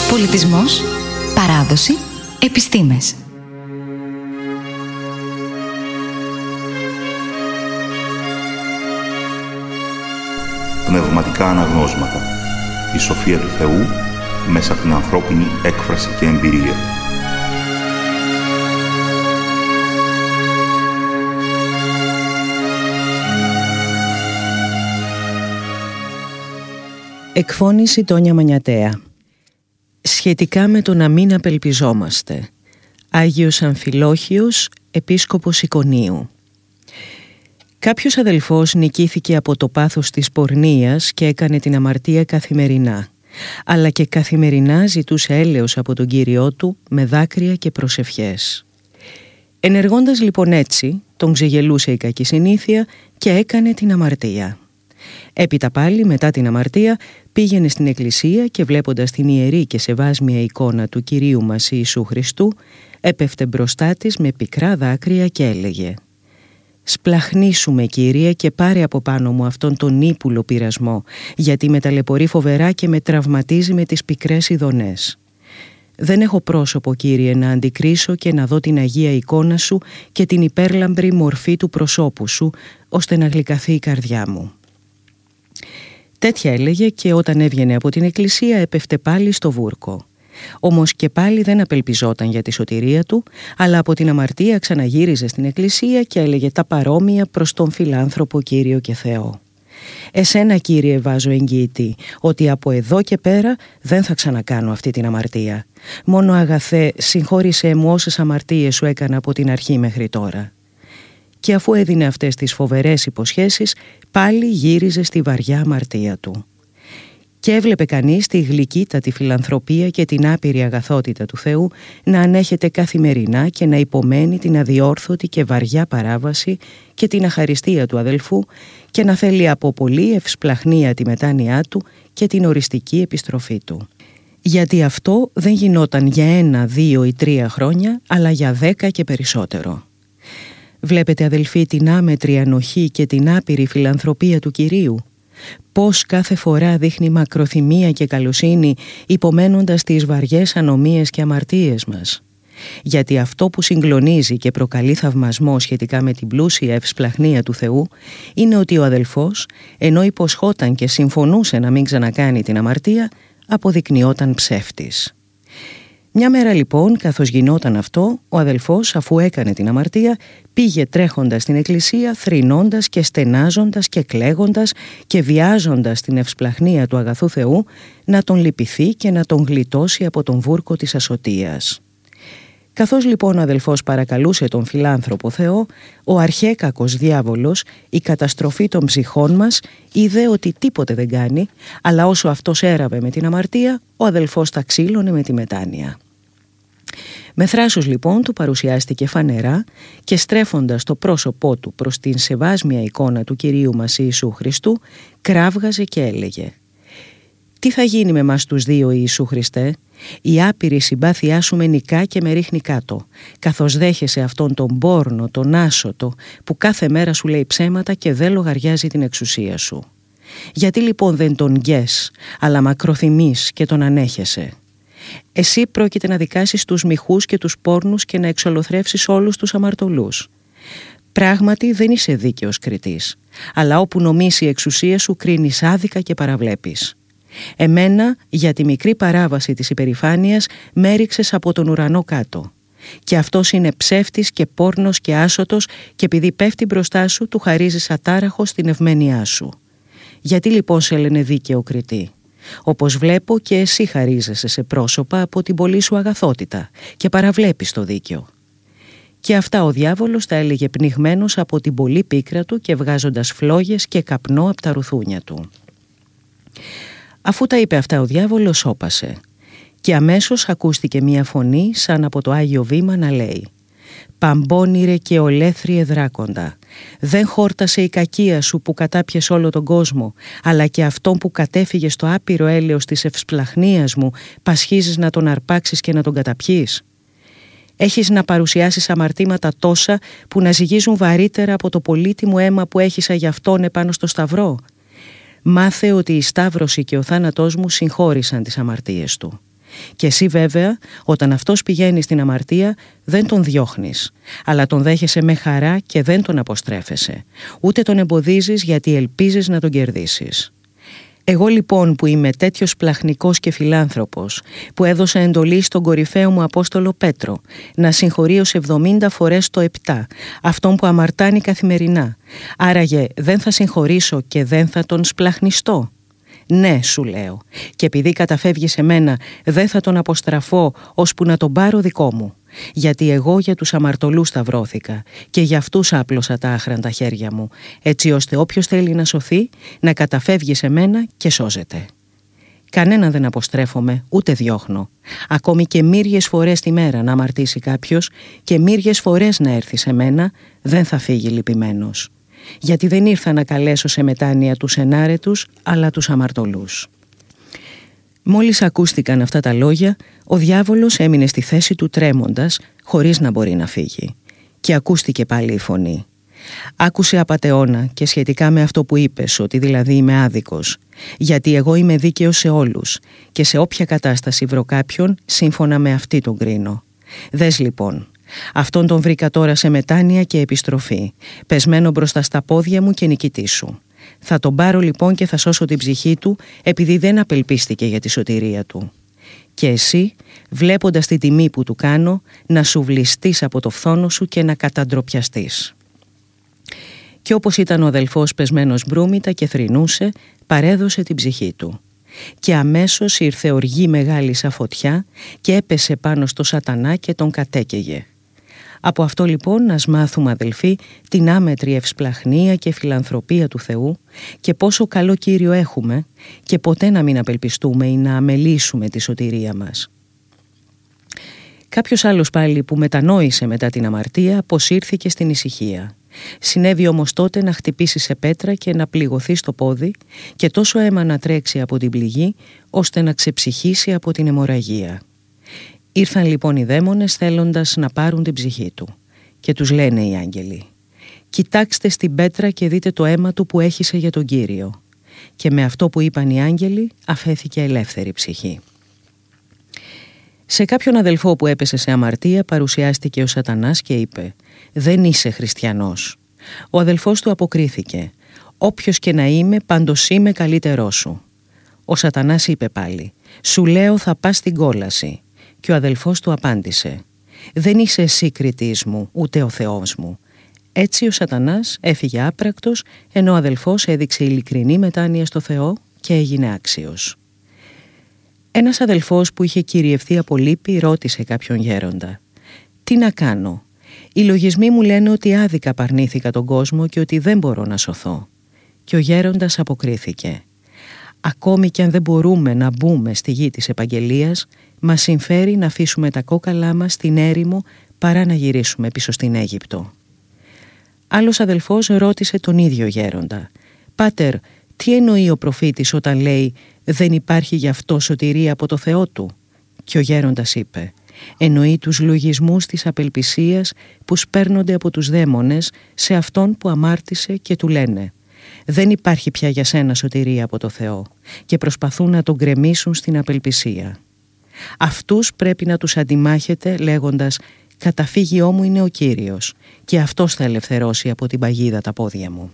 Πολιτισμός, παράδοση, επιστήμες. Πνευματικά αναγνώσματα. Η σοφία του Θεού μέσα από την ανθρώπινη έκφραση και εμπειρία. Εκφώνηση Τόνια Μανιατέα. Σχετικά με το να μην απελπιζόμαστε. Άγιος Αμφιλόχιος, επίσκοπος Ικονίου. Κάποιος αδελφός νικήθηκε από το πάθος της πορνείας και έκανε την αμαρτία καθημερινά, αλλά και καθημερινά ζητούσε έλεος από τον Κύριό του με δάκρυα και προσευχές. Ενεργώντας λοιπόν έτσι, τον ξεγελούσε η κακή συνήθεια και έκανε την αμαρτία. Έπειτα πάλι, μετά την αμαρτία, πήγαινε στην εκκλησία και βλέποντας την ιερή και σεβάσμια εικόνα του Κυρίου μας Ιησού Χριστού, έπεφτε μπροστά της με πικρά δάκρυα και έλεγε: «Σπλαχνίσου Κύριε, και πάρε από πάνω μου αυτόν τον ύπουλο πειρασμό, γιατί με ταλαιπωρεί φοβερά και με τραυματίζει με τις πικρές ειδονές. Δεν έχω πρόσωπο, Κύριε, να αντικρίσω και να δω την Αγία εικόνα Σου και την υπέρλαμπρη μορφή του προσώπου Σου, ώστε να γλυκαθεί η καρδιά μου». Τέτοια έλεγε και όταν έβγαινε από την εκκλησία έπεφτε πάλι στο βούρκο. Όμως και πάλι δεν απελπιζόταν για τη σωτηρία του, αλλά από την αμαρτία ξαναγύριζε στην εκκλησία και έλεγε τα παρόμοια προς τον φιλάνθρωπο Κύριο και Θεό. «Εσένα, Κύριε, βάζω εγγύητη, ότι από εδώ και πέρα δεν θα ξανακάνω αυτή την αμαρτία. Μόνο αγαθέ, συγχώρησέ μου όσες αμαρτίες σου έκανα από την αρχή μέχρι τώρα». Και αφού έδινε αυτές τις φοβερές υποσχέσεις, πάλι γύριζε στη βαριά αμαρτία του. Και έβλεπε κανείς τη γλυκύτατη φιλανθρωπία και την άπειρη αγαθότητα του Θεού να ανέχεται καθημερινά και να υπομένει την αδιόρθωτη και βαριά παράβαση και την αχαριστία του αδελφού και να θέλει από πολύ ευσπλαχνία τη μετάνοιά του και την οριστική επιστροφή του. Γιατί αυτό δεν γινόταν για 1, 2 ή 3 χρόνια, αλλά για 10 και περισσότερο. Βλέπετε, αδελφοί, την άμετρη ανοχή και την άπειρη φιλανθρωπία του Κυρίου. Πώς κάθε φορά δείχνει μακροθυμία και καλοσύνη, υπομένοντας τις βαριές ανομίες και αμαρτίες μας. Γιατί αυτό που συγκλονίζει και προκαλεί θαυμασμό σχετικά με την πλούσια ευσπλαχνία του Θεού είναι ότι ο αδελφός, ενώ υποσχόταν και συμφωνούσε να μην ξανακάνει την αμαρτία, αποδεικνυόταν ψεύτης. Μια μέρα λοιπόν, καθώς γινόταν αυτό, ο αδελφός, αφού έκανε την αμαρτία, πήγε τρέχοντας στην εκκλησία, θρηνώντας και στενάζοντας και κλαίγοντας και βιάζοντας την ευσπλαχνία του αγαθού Θεού να τον λυπηθεί και να τον γλιτώσει από τον βούρκο της ασωτείας. Καθώς λοιπόν ο αδελφός παρακαλούσε τον φιλάνθρωπο Θεό, ο αρχέκακος διάβολος, η καταστροφή των ψυχών μας, είδε ότι τίποτε δεν κάνει, αλλά όσο αυτός έραβε με την αμαρτία, ο αδελφός τα ξύλωνε με τη μετάνοια. Με θράσος λοιπόν του παρουσιάστηκε φανερά και στρέφοντας το πρόσωπό του προς την σεβάσμια εικόνα του Κυρίου μας Ιησού Χριστού, κράβγαζε και έλεγε: «Τι θα γίνει με μας τους δύο, Ιησού Χριστέ? Η άπειρη συμπάθειά σου με νικά και με ρίχνει κάτω, καθώς δέχεσαι αυτόν τον πόρνο, τον άσωτο, που κάθε μέρα σου λέει ψέματα και δεν λογαριάζει την εξουσία σου. Γιατί λοιπόν δεν τον γκες, αλλά μακροθυμείς και τον ανέχεσαι? Εσύ πρόκειται να δικάσεις τους μοιχούς και τους πόρνους και να εξολοθρεύσεις όλους τους αμαρτωλούς. Πράγματι δεν είσαι δίκαιος κριτής, αλλά όπου νομίσει η εξουσία σου κρίνεις άδικα και παραβλέπεις. Εμένα, για τη μικρή παράβαση της υπερηφάνειας, με έριξες από τον ουρανό κάτω. Και αυτός είναι ψεύτης και πόρνος και άσωτος, και επειδή πέφτει μπροστά σου, του χαρίζεις ατάραχος την ευμένειά σου. Γιατί λοιπόν σε λένε δίκαιο κριτή? Όπως βλέπω και εσύ χαρίζεσαι σε πρόσωπα από την πολλή σου αγαθότητα και παραβλέπεις το δίκαιο». Και αυτά ο διάβολος τα έλεγε πνιγμένος από την πολλή πίκρα του και βγάζοντας φλόγες και καπνό από τα ρουθούνια του. Αφού τα είπε αυτά ο διάβολος σώπασε και αμέσως ακούστηκε μια φωνή σαν από το Άγιο Βήμα να λέει: «Παμπώνηρε και ολέθριε δράκοντα, δεν χόρτασε η κακία σου που κατάπιες όλο τον κόσμο, αλλά και αυτόν που κατέφυγε στο άπειρο έλεος της ευσπλαχνίας μου, πασχίζεις να τον αρπάξεις και να τον καταπιείς? Έχεις να παρουσιάσεις αμαρτήματα τόσα που να ζυγίζουν βαρύτερα από το πολύτιμο αίμα που έχισα για αυτόν επάνω στο σταυρό? Μάθε ότι η σταύρωση και ο θάνατός μου συγχώρησαν τις αμαρτίες του. Και εσύ βέβαια, όταν αυτός πηγαίνει στην αμαρτία, δεν τον διώχνεις, αλλά τον δέχεσαι με χαρά και δεν τον αποστρέφεσαι, ούτε τον εμποδίζεις γιατί ελπίζεις να τον κερδίσεις. Εγώ λοιπόν που είμαι τέτοιος πλαχνικός και φιλάνθρωπος, που έδωσα εντολή στον κορυφαίο μου Απόστολο Πέτρο να συγχωρεί ως 70 φορές το 7 αυτόν που αμαρτάνει καθημερινά, άραγε δεν θα συγχωρήσω και δεν θα τον σπλαχνιστώ? Ναι, σου λέω, και επειδή καταφεύγει σε μένα δεν θα τον αποστραφώ ώσπου να τον πάρω δικό μου, γιατί εγώ για τους αμαρτωλούς σταυρώθηκα και για αυτούς άπλωσα τα άχραντα χέρια μου, έτσι ώστε όποιος θέλει να σωθεί να καταφεύγει σε μένα και σώζεται. Κανένα δεν αποστρέφομαι, ούτε διώχνω. Ακόμη και μύριες φορές τη μέρα να αμαρτήσει κάποιος και μύριες φορές να έρθει σε μένα, δεν θα φύγει λυπημένος. Γιατί δεν ήρθα να καλέσω σε μετάνοια τους ενάρετους, αλλά τους αμαρτωλούς. Μόλις ακούστηκαν αυτά τα λόγια, ο διάβολος έμεινε στη θέση του τρέμοντας, χωρίς να μπορεί να φύγει. Και ακούστηκε πάλι η φωνή. Άκουσε απατεώνα και σχετικά με αυτό που είπες, ότι δηλαδή είμαι άδικος, γιατί εγώ είμαι δίκαιος σε όλους και σε όποια κατάσταση βρω κάποιον, σύμφωνα με αυτή τον κρίνω. Δες λοιπόν, αυτόν τον βρήκα τώρα σε μετάνοια και επιστροφή, πεσμένο μπροστά στα πόδια μου και νικητή σου. Θα τον πάρω λοιπόν και θα σώσω την ψυχή του, επειδή δεν απελπίστηκε για τη σωτηρία του. Και εσύ, βλέποντας τη τιμή που του κάνω, να σου βλιστείς από το φθόνο σου και να καταντροπιαστείς. Και όπως ήταν ο αδελφός πεσμένος μπρούμητα και θρηνούσε, παρέδωσε την ψυχή του. Και αμέσως ήρθε οργή μεγάλη σαν φωτιά και έπεσε πάνω στο σατανά και τον κατέκαιγε. Από αυτό λοιπόν ας μάθουμε, αδελφοί, την άμετρη ευσπλαχνία και φιλανθρωπία του Θεού και πόσο καλό Κύριο έχουμε και ποτέ να μην απελπιστούμε ή να αμελήσουμε τη σωτηρία μας. Κάποιος άλλος πάλι που μετανόησε μετά την αμαρτία αποσύρθηκε στην ησυχία. Συνέβη όμως τότε να χτυπήσει σε πέτρα και να πληγωθεί στο πόδι και τόσο αίμα να τρέξει από την πληγή ώστε να ξεψυχήσει από την αιμορραγία. Ήρθαν λοιπόν οι δαίμονες θέλοντας να πάρουν την ψυχή του και τους λένε οι άγγελοι: «Κοιτάξτε στην πέτρα και δείτε το αίμα του που έχισε για τον Κύριο». Και με αυτό που είπαν οι άγγελοι αφέθηκε ελεύθερη ψυχή. Σε κάποιον αδελφό που έπεσε σε αμαρτία παρουσιάστηκε ο σατανάς και είπε: «Δεν είσαι χριστιανός». Ο αδελφός του αποκρίθηκε: «Όποιος και να είμαι, πάντως είμαι καλύτερός σου». Ο σατανάς είπε πάλι: «Σου λέω θα πας στην κόλαση». Και ο αδελφός του απάντησε: «Δεν είσαι εσύ κριτής μου, ούτε ο Θεός μου». Έτσι ο σατανάς έφυγε άπρακτος, ενώ ο αδελφός έδειξε ειλικρινή μετάνοια στο Θεό και έγινε άξιος. Ένας αδελφός που είχε κυριευθεί από λύπη ρώτησε κάποιον γέροντα: «Τι να κάνω? Οι λογισμοί μου λένε ότι άδικα παρνήθηκα τον κόσμο και ότι δεν μπορώ να σωθώ». Και ο γέροντας αποκρίθηκε: «Ακόμη κι αν δεν μπορούμε να μπούμε στη γη της επαγγελίας, μας συμφέρει να αφήσουμε τα κόκαλά μας στην έρημο παρά να γυρίσουμε πίσω στην Αίγυπτο». Άλλος αδελφός ρώτησε τον ίδιο γέροντα: «Πάτερ, τι εννοεί ο προφήτης όταν λέει «δεν υπάρχει γι' αυτό σωτηρία από το Θεό του»?» Και ο γέροντας είπε: «Εννοεί τους λογισμούς της απελπισίας που σπέρνονται από τους δαίμονες σε αυτόν που αμάρτησε και του λένε «Δεν υπάρχει πια για σένα σωτηρία από το Θεό» και προσπαθούν να τον γκρεμίσουν στην απελπισία. Αυτούς πρέπει να τους αντιμάχετε λέγοντας «Καταφύγιό μου είναι ο Κύριος και αυτός θα ελευθερώσει από την παγίδα τα πόδια μου».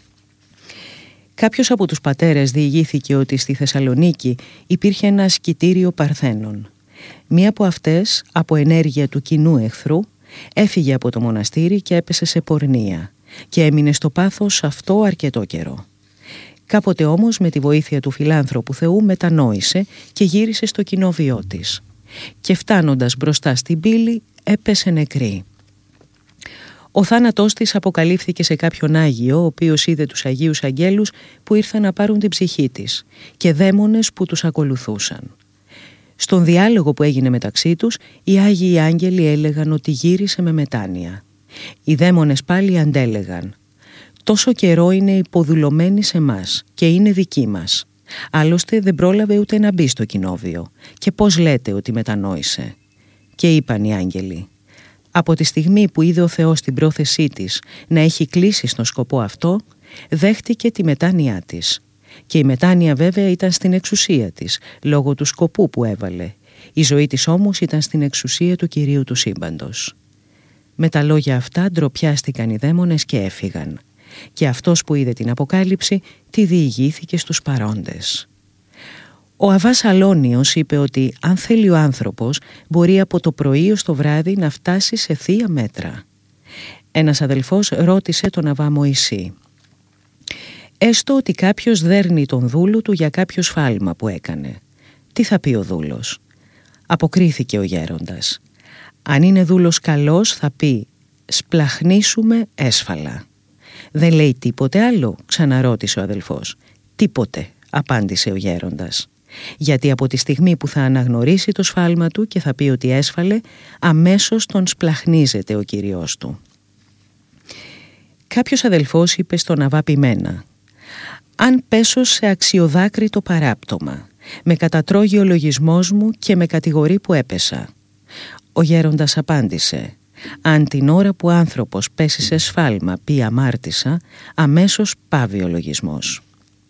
Κάποιος από τους πατέρες διηγήθηκε ότι στη Θεσσαλονίκη υπήρχε ένα ασκητήριο Παρθένων. Μία από αυτές, από ενέργεια του κοινού εχθρού, έφυγε από το μοναστήρι και έπεσε σε πορνεία και έμεινε στο πάθος αυτό αρκετό καιρό. Κάποτε όμως με τη βοήθεια του φιλάνθρωπου Θεού μετανόησε και γύρισε στο κοινόβιό της. Και φτάνοντας μπροστά στην πύλη έπεσε νεκρή. Ο θάνατός της αποκαλύφθηκε σε κάποιον Άγιο, ο οποίος είδε τους Αγίους Αγγέλους που ήρθαν να πάρουν την ψυχή της και δαίμονες που τους ακολουθούσαν. Στον διάλογο που έγινε μεταξύ τους, οι Άγιοι Άγγελοι έλεγαν ότι γύρισε με μετάνοια. Οι δαίμονες πάλι αντέλεγαν: «Τόσο καιρό είναι υποδουλωμένη σε μας και είναι δική μας. Άλλωστε δεν πρόλαβε ούτε να μπει στο κοινόβιο. Και πώς λέτε ότι μετανόησε?» Και είπαν οι άγγελοι: «Από τη στιγμή που είδε ο Θεός την πρόθεσή της να έχει κλείσει στον σκοπό αυτό, δέχτηκε τη μετάνοιά της. Και η μετάνοια βέβαια ήταν στην εξουσία της, λόγω του σκοπού που έβαλε. Η ζωή της όμως ήταν στην εξουσία του Κυρίου του σύμπαντος. Με τα λόγια αυτά ντροπιάστηκαν οι δαίμονες και έφυγαν. Και αυτός που είδε την αποκάλυψη τη διηγήθηκε στους παρόντες. Ο Αββάς Αλόνιος είπε ότι αν θέλει ο άνθρωπος μπορεί από το πρωί ως το βράδυ να φτάσει σε θεία μέτρα. Ένας αδελφός ρώτησε τον Αββά Μωυσή: «Έστω ότι κάποιος δέρνει τον δούλο του για κάποιο σφάλμα που έκανε. Τι θα πει ο δούλος?» Αποκρίθηκε ο γέροντας: «Αν είναι δούλος καλός θα πει «σπλαχνίσουμε έσφαλα». «Δεν λέει τίποτε άλλο?» ξαναρώτησε ο αδελφός. «Τίποτε», απάντησε ο γέροντας. «Γιατί από τη στιγμή που θα αναγνωρίσει το σφάλμα του και θα πει ότι έσφαλε, αμέσως τον σπλαχνίζεται ο Κύριος του». Κάποιος αδελφός είπε στον Αββά Ποιμένα: «Αν πέσω σε αξιοδάκριτο παράπτωμα, με κατατρώγει ο λογισμός μου και με κατηγορεί που έπεσα». Ο γέροντας απάντησε: «Αν την ώρα που άνθρωπος πέσει σε σφάλμα πει αμάρτησα, αμέσως πάβει ο λογισμός».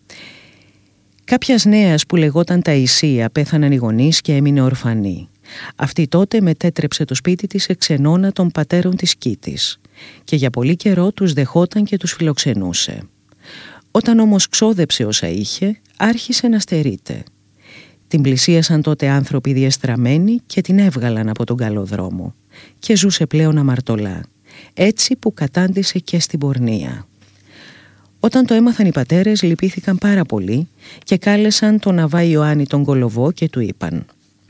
Κάποιας νέας που λεγόταν Ταΐσια πέθαναν οι γονείς και έμεινε ορφανή. Αυτή τότε μετέτρεψε το σπίτι της σε ξενώνα των πατέρων της Κίτης και για πολύ καιρό τους δεχόταν και τους φιλοξενούσε. Όταν όμως ξόδεψε όσα είχε, άρχισε να στερείται. Την πλησίασαν τότε άνθρωποι διεστραμμένοι και την έβγαλαν από τον καλό δρόμο και ζούσε πλέον αμαρτωλά, έτσι που κατάντησε και στην πορνεία. Όταν το έμαθαν οι πατέρες λυπήθηκαν πάρα πολύ και κάλεσαν τον Αββά Ιωάννη τον Κολοβό και του είπαν: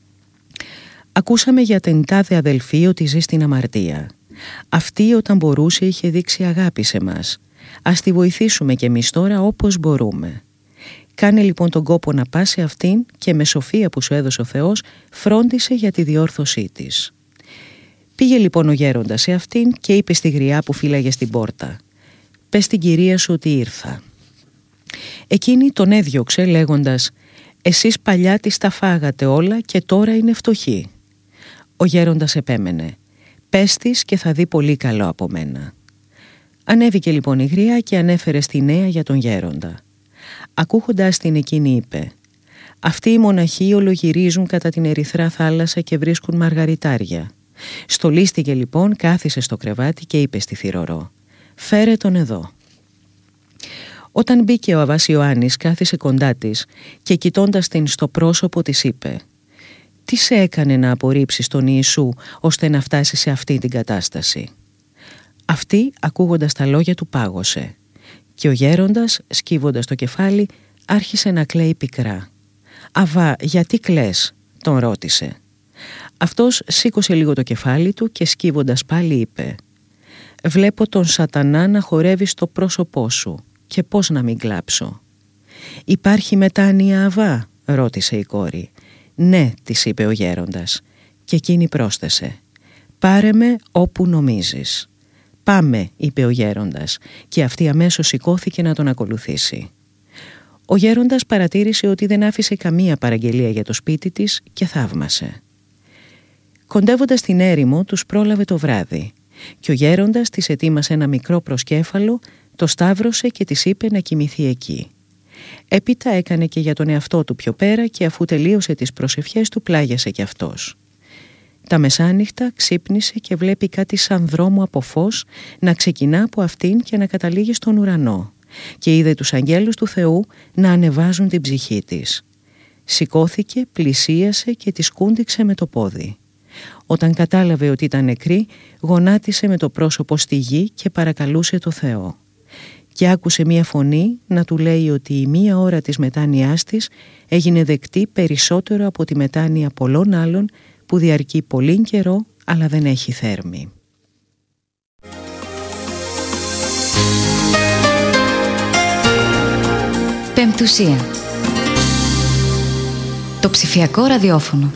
«Ακούσαμε για την τάδε αδελφή ότι ζει στην αμαρτία. Αυτή όταν μπορούσε είχε δείξει αγάπη σε μας. Ας τη βοηθήσουμε κι εμείς τώρα όπως μπορούμε. Κάνε λοιπόν τον κόπο να πας σε αυτήν και με σοφία που σου έδωσε ο Θεός φρόντισε για τη διόρθωσή της». Πήγε λοιπόν ο γέροντας σε αυτήν και είπε στη γριά που φύλαγε στην πόρτα: «Πες στην κυρία σου ότι ήρθα». Εκείνη τον έδιωξε λέγοντας: «Εσείς παλιά τις τα φάγατε όλα και τώρα είναι φτωχή». Ο γέροντας επέμενε: «Πες της και θα δει πολύ καλό από μένα». Ανέβηκε λοιπόν η γριά και ανέφερε στη νέα για τον γέροντα. Ακούγοντας την εκείνη είπε: «Αυτοί οι μοναχοί ολογυρίζουν κατά την ερυθρά θάλασσα και βρίσκουν μαργαριτάρια». Στολίστηκε λοιπόν, κάθισε στο κρεβάτι και είπε στη θυρωρό: «Φέρε τον εδώ». Όταν μπήκε ο Αββάς Ιωάννης κάθισε κοντά της και κοιτώντας την στο πρόσωπο της είπε: «Τι σε έκανε να απορρίψεις τον Ιησού ώστε να φτάσεις σε αυτή την κατάσταση?» Αυτή ακούγοντας τα λόγια του πάγωσε και ο γέροντας σκύβοντας το κεφάλι άρχισε να κλαίει πικρά. «Αββά, γιατί κλαις?» τον ρώτησε. Αυτός σήκωσε λίγο το κεφάλι του και σκύβοντας πάλι είπε: «Βλέπω τον σατανά να χορεύει στο πρόσωπό σου και πώς να μην κλάψω». «Υπάρχει μετάνοια, Αββά?» ρώτησε η κόρη. «Ναι», της είπε ο γέροντας και εκείνη πρόσθεσε: «Πάρε με όπου νομίζεις». «Πάμε», είπε ο γέροντας και αυτή αμέσως σηκώθηκε να τον ακολουθήσει. Ο γέροντας παρατήρησε ότι δεν άφησε καμία παραγγελία για το σπίτι της και θαύμασε. Κοντεύοντας την έρημο τους πρόλαβε το βράδυ και ο γέροντας της ετοίμασε ένα μικρό προσκέφαλο, το σταύρωσε και της είπε να κοιμηθεί εκεί. Έπειτα έκανε και για τον εαυτό του πιο πέρα και αφού τελείωσε τις προσευχές του πλάγιασε κι αυτός. Τα μεσάνυχτα ξύπνησε και βλέπει κάτι σαν δρόμο από φως να ξεκινά από αυτήν και να καταλήγει στον ουρανό και είδε τους αγγέλους του Θεού να ανεβάζουν την ψυχή της. Σηκώθηκε, πλησίασε και τη σκούντιξε με το πόδι. Όταν κατάλαβε ότι ήταν νεκρή, γονάτισε με το πρόσωπο στη γη και παρακαλούσε το Θεό. Και άκουσε μία φωνή να του λέει ότι η μία ώρα της μετάνοιάς της έγινε δεκτή περισσότερο από τη μετάνοια πολλών άλλων που διαρκεί πολύ καιρό αλλά δεν έχει θέρμη. Πεμπτουσία. Το ψηφιακό ραδιόφωνο.